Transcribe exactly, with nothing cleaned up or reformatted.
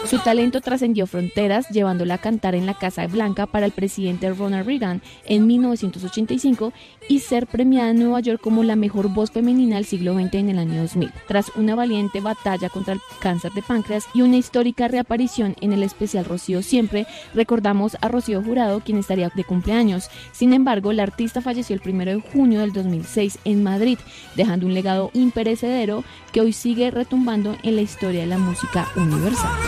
Su talento trascendió fronteras, llevándola a cantar en la Casa Blanca para el presidente Ronald Reagan en mil novecientos ochenta y cinco y ser premiada en Nueva York como la mejor voz femenina del siglo veinte en el año dos mil. Tras una valiente batalla contra el cáncer de páncreas y una histórica reaparición en el especial Rocío Siempre, recordamos a Rocío Jurado, quien estaría de cumpleaños. Sin embargo, la artista falleció el primero de junio del dos mil seis en Madrid, dejando un legado imperecedero que hoy sigue retumbando en la historia de la música universal.